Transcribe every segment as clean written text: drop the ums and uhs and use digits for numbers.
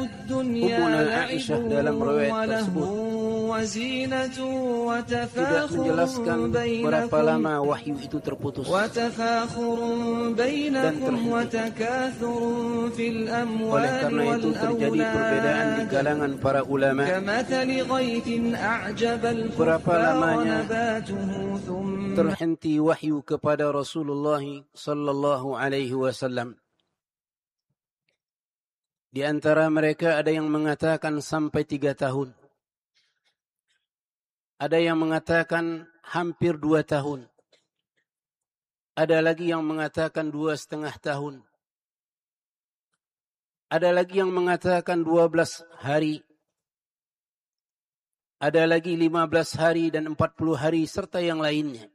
Ummuna Aisyah dalam riwayat tersebut tidak menjelaskan berapa lama wahyu itu terputus dan terhenti. Oleh karena itu terjadi perbedaan di kalangan para ulama berapa lamanya terhenti wahyu kepada Rasulullah sallallahu alaihi wasallam. Di antara mereka ada yang mengatakan sampai 3 tahun. Ada yang mengatakan hampir 2 tahun. Ada lagi yang mengatakan 2,5 tahun. Ada lagi yang mengatakan 12 hari. Ada lagi 15 hari dan 40 hari serta yang lainnya.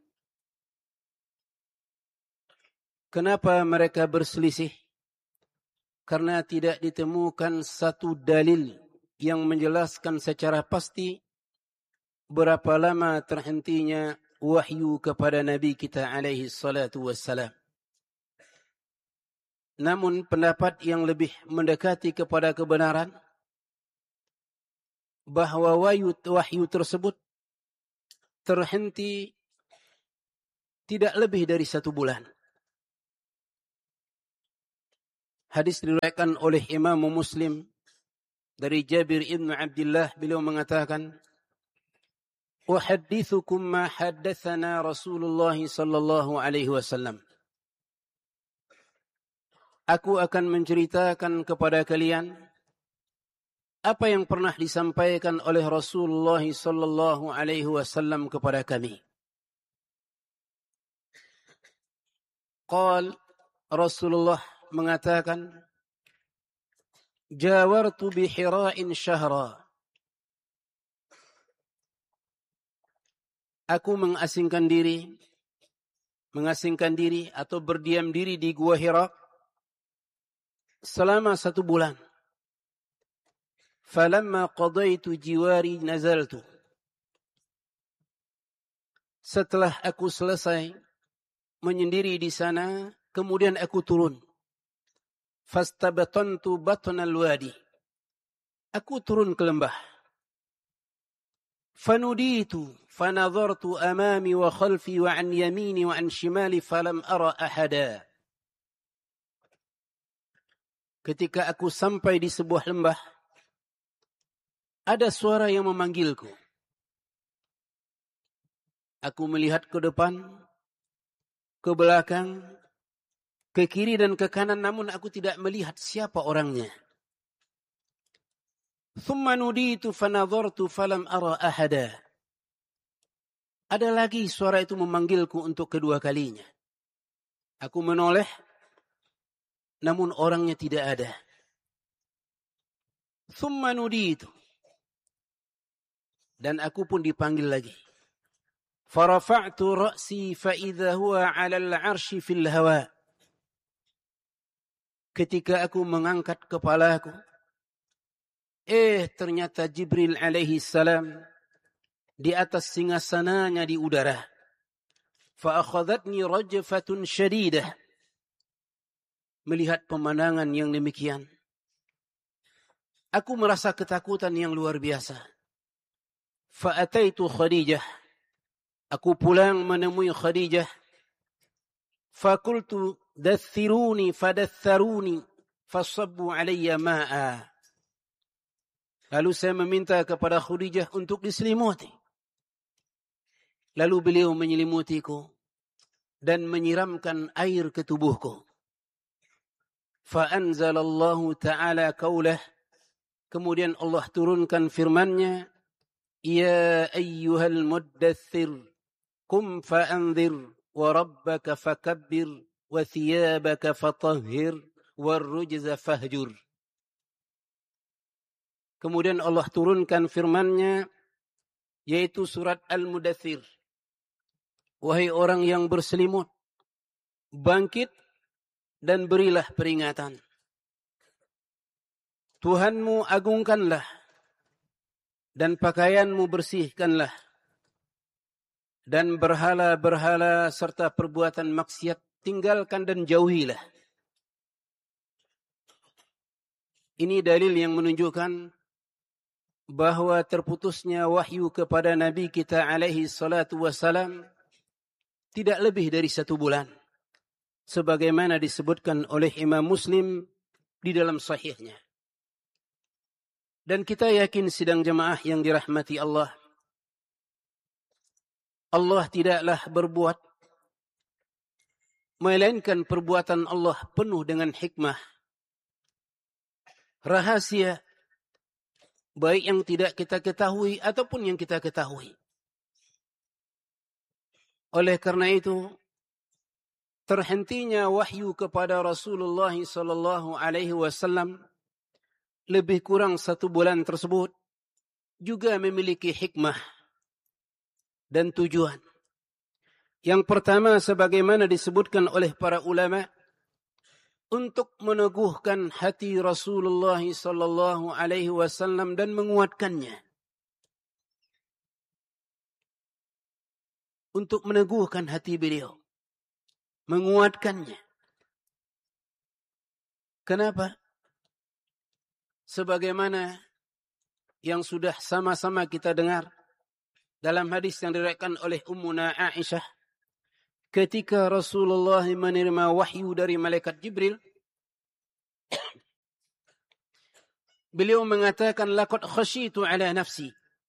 Kenapa mereka berselisih? Karena tidak ditemukan satu dalil yang menjelaskan secara pasti berapa lama terhentinya wahyu kepada Nabi kita alaihi salatu wassalam. Namun pendapat yang lebih mendekati kepada kebenaran bahwa wahyu tersebut terhenti tidak lebih dari 1 bulan. Hadis diriwayatkan oleh Imam Muslim dari Jabir ibn Abdullah, beliau mengatakan, "Uhaddithukum ma haddatsana Rasulullah sallallahu alaihi wasallam." Aku akan menceritakan kepada kalian apa yang pernah disampaikan oleh Rasulullah sallallahu alaihi wasallam kepada kami. Qal, Rasulullah mengatakan, "Jawartu bi Hira'in syahra." Aku mengasingkan diri atau berdiam diri di Gua Hira selama 1 bulan. Falamma qadaitu jiwari nazaltu. Setelah aku selesai menyendiri di sana, kemudian aku turun. Fastabatantu batnal wadi. Aku turun ke lembah. Fanuditu fanadhartu amami wa khalfi wa an yamini wa an shimali falam ara ahada. Ketika aku sampai di sebuah lembah, ada suara yang memanggilku. Aku melihat ke depan, ke belakang, ke kiri dan ke kanan, namun aku tidak melihat siapa orangnya. Thumma nuditu fanadhartu falam ara ahada. Ada lagi suara itu memanggilku untuk kedua kalinya. Aku menoleh, namun orangnya tidak ada. Thumma nuditu. Dan aku pun dipanggil lagi. Farafa'tu ra'si fa idza huwa 'ala al-'arsy fil hawa. Ketika aku mengangkat kepalaku, ternyata Jibril alaihi salam di atas singgasananya di udara. Fa akhadhatni rajfatun syadidah. Melihat pemandangan yang demikian, aku merasa ketakutan yang luar biasa. Fa ataitu Khadijah. Aku pulang menemui Khadijah. Fa qultu dathiruni fadatharuni fasabbu alayya ma'a. Lalu saya meminta kepada Khadijah untuk diselimuti. Lalu beliau menyelimutiku dan menyiramkan air ke tubuhku. Fa anzalallahu ta'ala qawlah. Kemudian Allah turunkan firman-Nya, "Ya ayyuhal muddaththir qum fa'anzir wa rabbaka fakabbir wa thiyabaka fatahhir warrujza fahjur." Kemudian Allah turunkan firman-Nya, yaitu surat Al-Mudaththir. Wahai orang yang berselimut, bangkit dan berilah peringatan. Tuhanmu agungkanlah dan pakaianmu bersihkanlah. Dan berhala-berhala serta perbuatan maksiat tinggalkan dan jauhilah. Ini dalil yang menunjukkan bahwa terputusnya wahyu kepada Nabi kita alaihi salatu wassalam tidak lebih dari 1 bulan. Sebagaimana disebutkan oleh Imam Muslim di dalam sahihnya. Dan kita yakin sidang jemaah yang dirahmati Allah, Allah tidaklah berbuat melainkan perbuatan Allah penuh dengan hikmah, rahasia, baik yang tidak kita ketahui ataupun yang kita ketahui. Oleh karena itu, terhentinya wahyu kepada Rasulullah sallallahu alaihi wasallam lebih kurang 1 bulan tersebut juga memiliki hikmah dan tujuan. Yang pertama, sebagaimana disebutkan oleh para ulama, untuk meneguhkan hati Rasulullah sallallahu alaihi wasallam dan menguatkannya. Untuk meneguhkan hati beliau, menguatkannya. Kenapa? Sebagaimana yang sudah sama-sama kita dengar dalam hadis yang diriwayatkan oleh Ummuna Aisyah, ketika Rasulullah menerima wahyu dari malaikat Jibril, beliau mengatakan, laqad khasyitu ala nafsi.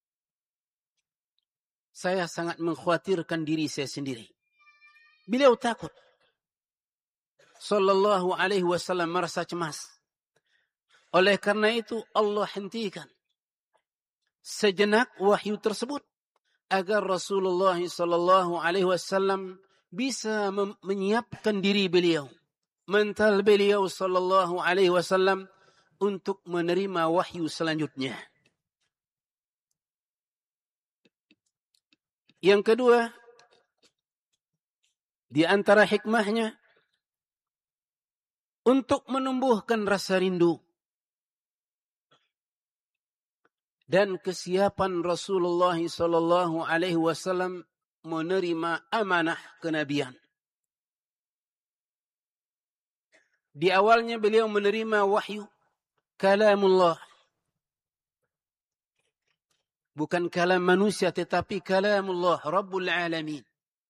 Saya sangat mengkhawatirkan diri saya sendiri. Beliau takut. Sallallahu alaihi wasallam merasa cemas. Oleh karena itu Allah hentikan sejenak wahyu tersebut agar Rasulullah sallallahu alaihi wasallam bisa menyiapkan diri beliau, mental beliau sallallahu alaihi wasallam untuk menerima wahyu selanjutnya. Yang kedua, di antara hikmahnya untuk menumbuhkan rasa rindu dan kesiapan Rasulullah sallallahu alaihi wasallam menerima amanah kenabian. Di awalnya beliau menerima wahyu kalamullah. Bukan kalam manusia tetapi kalamullah Rabbul Alamin.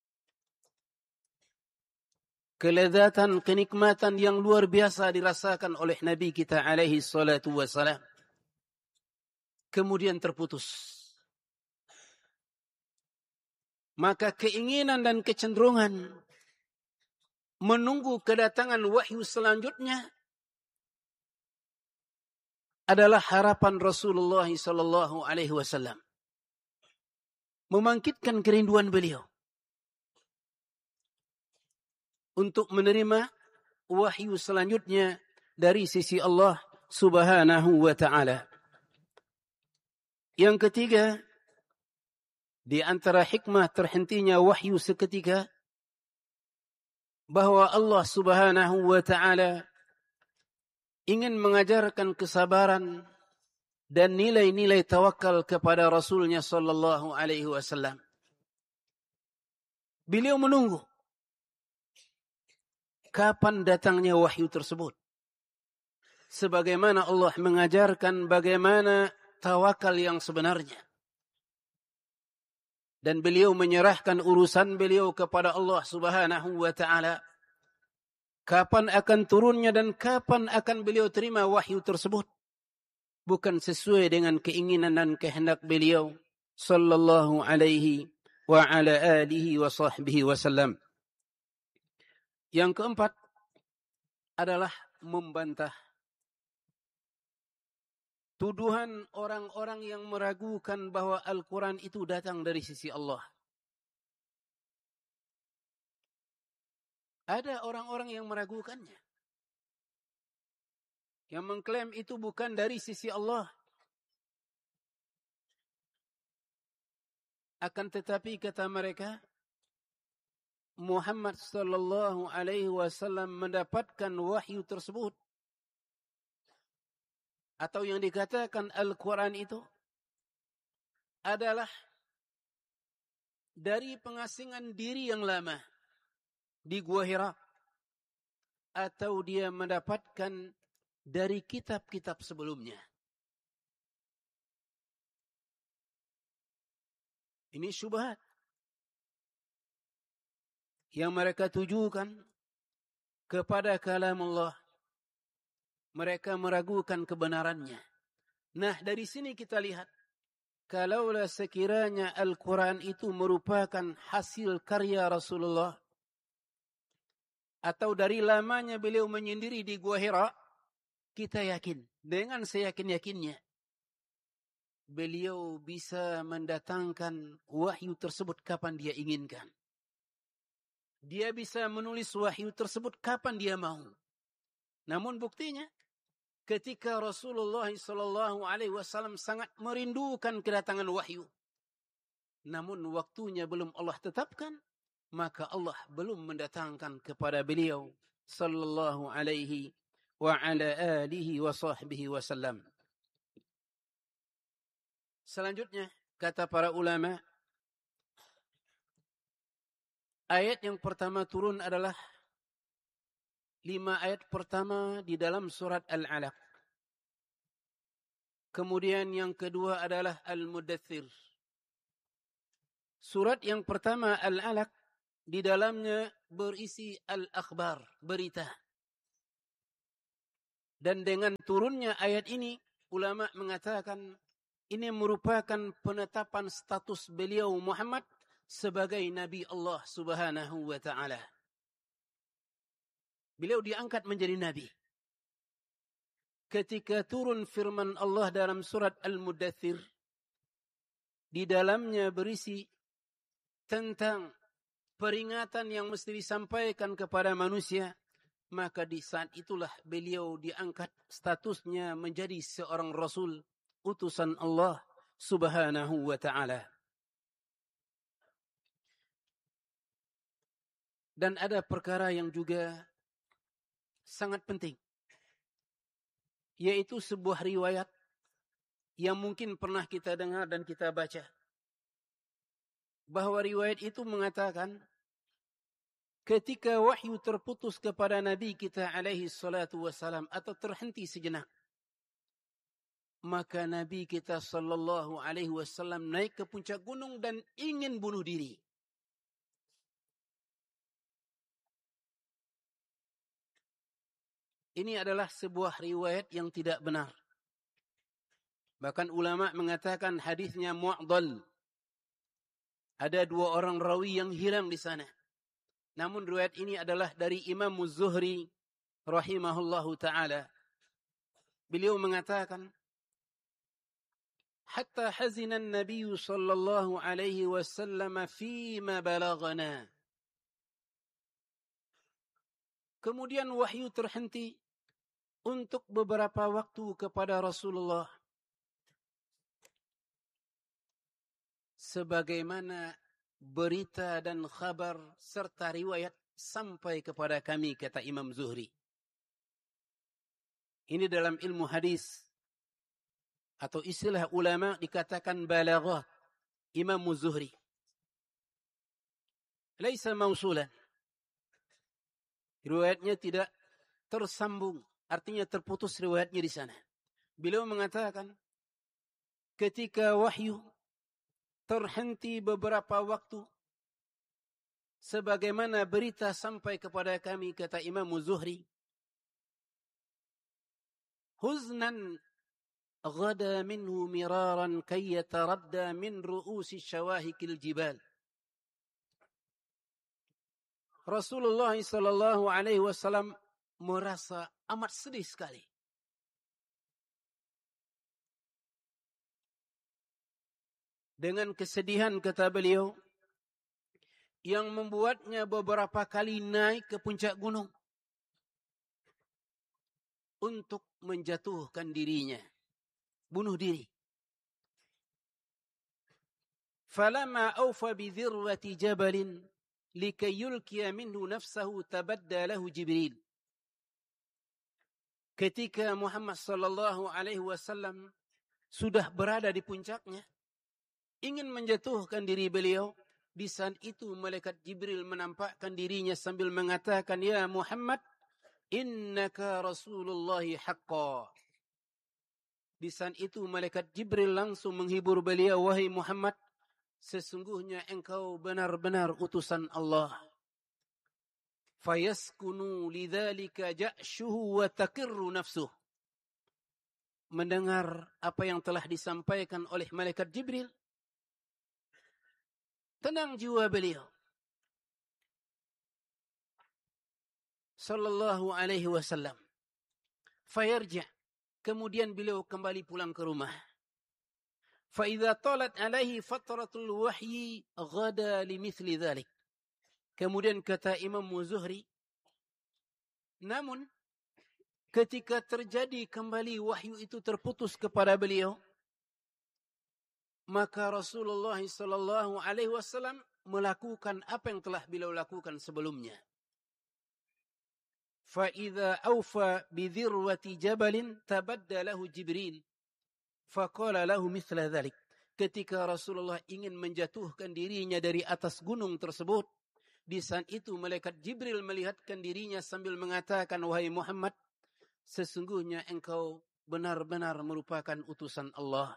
Kelezatan, kenikmatan yang luar biasa dirasakan oleh Nabi kita alaihi salatu wassalam. Kemudian terputus. Maka keinginan dan kecenderungan menunggu kedatangan wahyu selanjutnya adalah harapan Rasulullah sallallahu alaihi wasallam. Membangkitkan kerinduan beliau untuk menerima wahyu selanjutnya dari sisi Allah Subhanahu wa taala. Yang ketiga, di antara hikmah terhentinya wahyu seketika, bahwa Allah Subhanahu wa taala ingin mengajarkan kesabaran dan nilai-nilai tawakal kepada Rasulnya sallallahu alaihi wasallam. Beliau menunggu kapan datangnya wahyu tersebut. Sebagaimana Allah mengajarkan bagaimana tawakal yang sebenarnya. Dan beliau menyerahkan urusan beliau kepada Allah Subhanahu wa taala. Kapan akan turunnya dan kapan akan beliau terima wahyu tersebut. Bukan sesuai dengan keinginan dan kehendak beliau sallallahu alaihi wa ala alihi wa sahbihi wasallam. Yang keempat adalah membantah tuduhan orang-orang yang meragukan bahwa Al-Quran itu datang dari sisi Allah. Ada orang-orang yang meragukannya. Yang mengklaim itu bukan dari sisi Allah. Akan tetapi kata mereka, Muhammad sallallahu alaihi wasallam mendapatkan wahyu tersebut. Atau yang dikatakan Al-Quran itu adalah dari pengasingan diri yang lama di Gua Hira, atau dia mendapatkan dari kitab-kitab sebelumnya. Ini syubhat yang mereka tujukan kepada kalamullah. Mereka meragukan kebenarannya. Nah, dari sini kita lihat, kalaulah sekiranya Al-Quran itu merupakan hasil karya Rasulullah, atau dari lamanya beliau menyendiri di Gua Hira, kita yakin, dengan seyakin-yakinnya, beliau bisa mendatangkan wahyu tersebut kapan dia inginkan. Dia bisa menulis wahyu tersebut kapan dia mau. Namun buktinya, ketika Rasulullah SAW sangat merindukan kedatangan wahyu, namun waktunya belum Allah tetapkan, maka Allah belum mendatangkan kepada beliau sallallahu alaihi wa ala alihi wa sahbihi wasallam. Selanjutnya, kata para ulama, ayat yang pertama turun adalah 5 ayat pertama di dalam surat Al-Alaq. Kemudian yang kedua adalah Al-Mudaththir. Surat yang pertama Al-Alaq, di dalamnya berisi al-akhbar, berita. Dan dengan turunnya ayat ini, ulama mengatakan ini merupakan penetapan status beliau Muhammad sebagai Nabi Allah Subhanahu wa ta'ala. Beliau diangkat menjadi Nabi. Ketika turun firman Allah dalam surat Al-Mudaththir, di dalamnya berisi tentang peringatan yang mesti disampaikan kepada manusia, maka di saat itulah beliau diangkat statusnya menjadi seorang Rasul, utusan Allah Subhanahu wa ta'ala. Dan ada perkara yang juga sangat penting, yaitu sebuah riwayat yang mungkin pernah kita dengar dan kita baca, bahwa riwayat itu mengatakan ketika wahyu terputus kepada Nabi kita alaihi salatu wassalam, atau terhenti sejenak, maka Nabi kita sallallahu alaihi wasallam naik ke puncak gunung dan ingin bunuh diri. Ini adalah sebuah riwayat yang tidak benar. Bahkan ulama mengatakan hadisnya mu'dal. Ada 2 orang rawi yang hilang di sana. Namun riwayat ini adalah dari Imam Az-Zuhri rahimahullahu ta'ala. Beliau mengatakan, hatta hazina an-nabiy sallallahu alaihi wasallam fima balaghana. Kemudian wahyu terhenti untuk beberapa waktu kepada Rasulullah, sebagaimana berita dan khabar serta riwayat sampai kepada kami, kata Imam Zuhri. Ini dalam ilmu hadis atau istilah ulama dikatakan balaghat Imam Zuhri. Laisa mausulan. Riwayatnya tidak tersambung, artinya terputus riwayatnya di sana. Beliau mengatakan ketika wahyu terhenti beberapa waktu, sebagaimana berita sampai kepada kami, kata Imam Zuhri, huznan ghada minhu miraran kay yataradda min ru'usi syawahikil jibal. Rasulullah sallallahu alaihi wasallam merasa amat sedih sekali. Dengan kesedihan, kata beliau, yang membuatnya beberapa kali naik ke puncak gunung untuk menjatuhkan dirinya, bunuh diri. Falamma awfa bi dhirwati jabalin likay yulkiya minhu nafsahu tabadda lahu Jibril. Ketika Muhammad sallallahu alaihi wasallam sudah berada di puncaknya, ingin menjatuhkan diri beliau, di saat itu malaikat Jibril menampakkan dirinya sambil mengatakan, ya Muhammad, innaka Rasulullahi haqqa. Di saat itu malaikat Jibril langsung menghibur beliau, wahai Muhammad, sesungguhnya engkau benar-benar utusan Allah. Fayaskunu lidzalika ja'shuhu wa taqirru nafsuh. Mendengar apa yang telah disampaikan oleh malaikat Jibril, tenang jiwa beliau. Sallallahu alaihi wasallam. Fayarja'. Kemudian beliau kembali pulang ke rumah. فَإِذَا طَلَتْ عَلَيْهِ فَتْرَةُ الْوَحْيِ غَدَى لِمِثْلِ ذَلِكَ. Kemudian kata Imam Zuhri, namun ketika terjadi kembali wahyu itu terputus kepada beliau, maka Rasulullah sallallahu alaihi wasallam melakukan apa yang telah beliau lakukan sebelumnya. فَإِذَا أَوْفَى بِذِرْوَةِ جَبَلٍ تَبَدَّى لَهُ جِبْرِيلٌ فَقَالَ لَهُ مِثْلَ ذَلِكَ. Ketika Rasulullah ingin menjatuhkan dirinya dari atas gunung tersebut, di saat itu malaikat Jibril melihatkan dirinya sambil mengatakan, wahai Muhammad, sesungguhnya engkau benar-benar merupakan utusan Allah.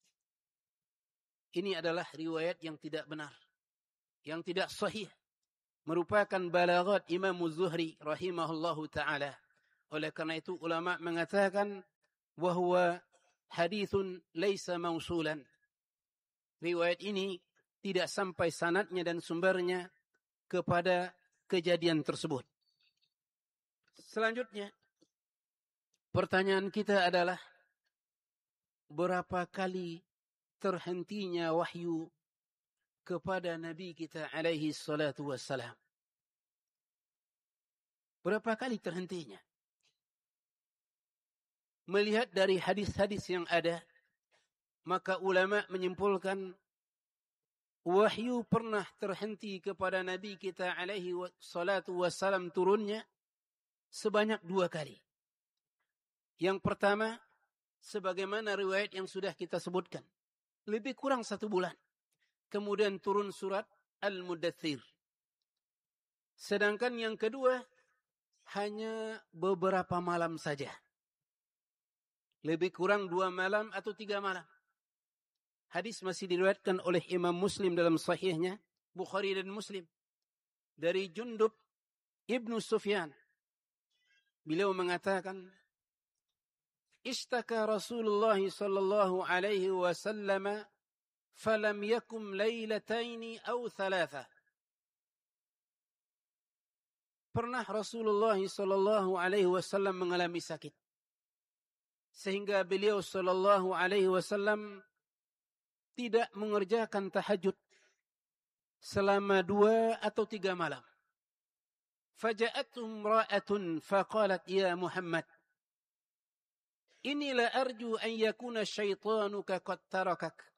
Ini adalah riwayat yang tidak benar, yang tidak sahih, merupakan balaghat Imam Zuhri rahimahullahu ta'ala. Oleh karena itu ulama mengatakan wahwa hadithun laisa mausulan. Riwayat ini tidak sampai sanadnya dan sumbernya kepada kejadian tersebut. Selanjutnya, pertanyaan kita adalah berapa kali terhentinya wahyu kepada Nabi kita alaihi salatu wassalam? Berapa kali terhentinya? Melihat dari hadis-hadis yang ada, maka ulama menyimpulkan wahyu pernah terhenti kepada Nabi kita alaihi salatu wassalam turunnya sebanyak 2 kali. Yang pertama, sebagaimana riwayat yang sudah kita sebutkan, lebih kurang 1 bulan. Kemudian turun surat Al-Mudaththir. Sedangkan yang kedua, hanya beberapa malam saja. Lebih kurang 2 malam atau 3 malam. Hadis masih diriwayatkan oleh Imam Muslim dalam sahihnya, Bukhari dan Muslim, dari Jundub Ibnu Sufyan. Beliau mengatakan, Ishtaka Rasulullah sallallahu alaihi wasallam falam yakum lailataini aw thalatha. Pernah Rasulullah sallallahu alaihi wasallam mengalami sakit, sehingga beliau sallallahu alaihi wasallam tidak mengerjakan tahajud selama 2 atau 3 malam. Faja'atuhum ra'atun faqalat ya Muhammad, inni la arju an yakuna syaitanuka qad tarakak.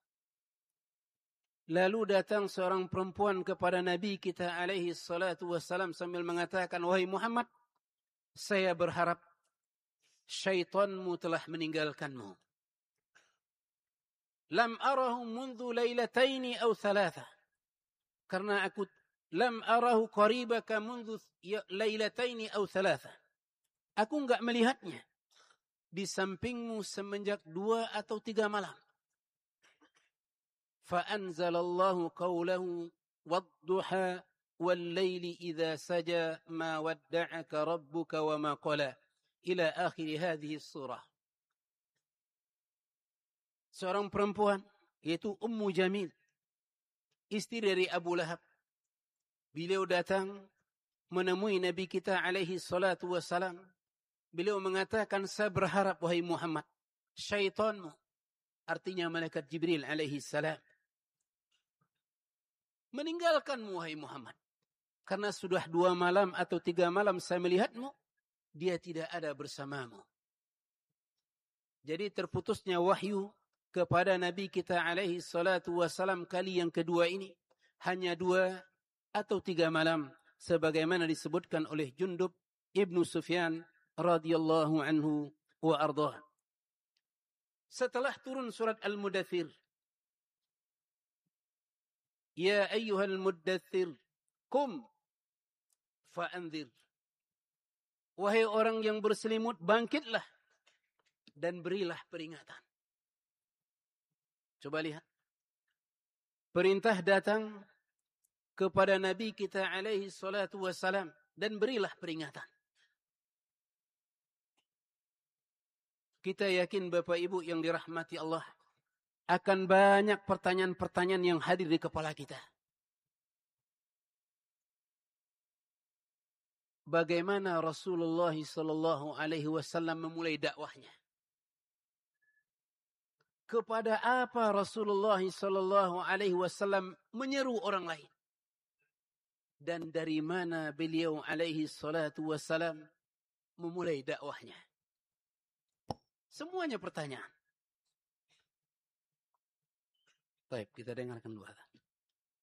Lalu datang seorang perempuan kepada Nabi kita alaihi salatu wassalam sambil mengatakan, wahai Muhammad, saya berharap syaitanmu telah meninggalkanmu. Lam arahu mundu lailataini aw thalatha. Karena aku lam arahu qaribaka mundu lailataini aw thalatha. Aku enggak melihatnya di sampingmu semenjak 2 atau 3 malam. Fa anzalallahu qawlahu wad-duha wal-laili idza saja ma wadda'aka rabbuka wa ma qala ila akhir hadhihi surah. Seorang perempuan, yaitu Ummu Jamil, istri dari Abu Lahab. Beliau datang menemui Nabi kita alaihi salatu wassalam. Beliau mengatakan, saya berharap wahai Muhammad, syaitanmu, artinya malaikat Jibril alaihi salam, meninggalkanmu wahai Muhammad. Karena sudah 2 malam atau 3 malam saya melihatmu, dia tidak ada bersamamu. Jadi terputusnya wahyu kepada Nabi kita alaihi salatu wassalam kali yang kedua ini hanya 2 atau 3 malam, sebagaimana disebutkan oleh Jundub Ibnu Sufyan radhiyallahu anhu wa ardhah. Setelah turun surat Al-Mudaththir, ya ayyuhal muddaththir qum fa'anzir. Wahai orang yang berselimut, bangkitlah dan berilah peringatan. Coba lihat. Perintah datang kepada Nabi kita alaihi salatu wassalam, dan berilah peringatan. Kita yakin Bapak Ibu yang dirahmati Allah, akan banyak pertanyaan-pertanyaan yang hadir di kepala kita. Bagaimana Rasulullah sallallahu alaihi wasallam memulai dakwahnya? Kepada apa Rasulullah sallallahu alaihi wasallam menyeru orang lain? Dan dari mana beliau alaihi salatu wasallam memulai dakwahnya? Semuanya pertanyaan. Baik, kita dengarkan dulu.